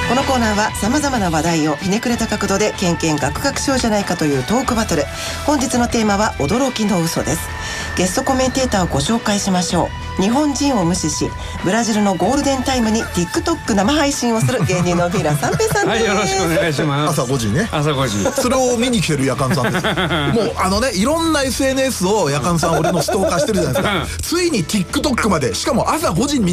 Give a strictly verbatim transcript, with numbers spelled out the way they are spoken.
このコーナーはさまざまな話題をひねくれた角度でケンケンガクガクしようじゃないかというトークバトル。本日のテーマは驚きの嘘です。ゲストコメンテーターをご紹介しましょう。日本人を無視しブラジルのゴールデンタイムに TikTok 生配信をする芸人のヴィラ三平さんです。はい、 よろしくお願いします。 朝ごじね。 朝ごじ。 それを見に来てる夜間さんです。もうあのね、いろんな エスエヌエス を夜間さん俺のストーカーしてるじゃないですか。ついに TikTok まで、しかも朝ごじに